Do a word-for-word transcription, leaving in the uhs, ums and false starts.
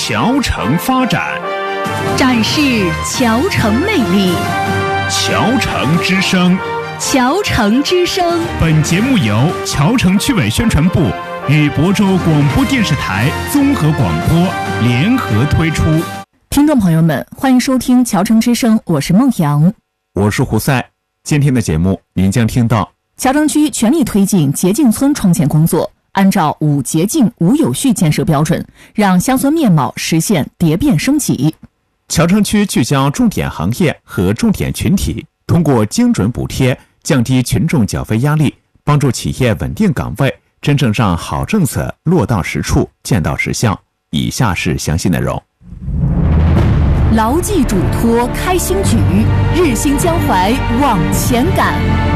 桥城发展， 展示桥城魅力。 桥城之声， 桥城之声。 本节目由桥城区委宣传部与亳州广播电视台综合广播联合推出。 听众朋友们，欢迎收听桥城之声，我是孟阳， 我是胡赛。今天的节目您将听到桥城区全力推进洁净村创建工作，按照五洁净五有序建设标准，让乡村面貌实现蝶变升级。 桥城区聚焦重点行业和重点群体，通过精准补贴降低群众缴费压力，帮助企业稳定岗位，真正让好政策落到实处，见到实效。以下是详细内容。 牢记嘱托开新举，日新江淮往前赶。